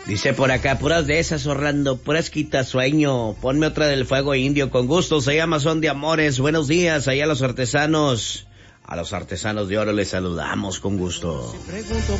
Dice por acá, puras de esas, Orlando, puras quitasueño. Ponme otra del Fuego Indio, con gusto. Se llama Son de Amores. Buenos días, allá a los artesanos. A los artesanos de oro les saludamos con gusto.